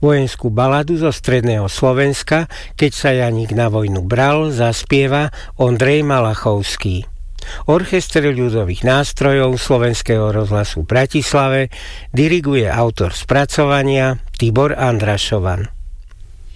Vojenskú baladu zo stredného Slovenska, keď sa Janík na vojnu bral, zaspieva Ondrej Malachovský. Orchester ľudových nástrojov Slovenského rozhlasu v Bratislave diriguje autor spracovania Tibor Andrašovan.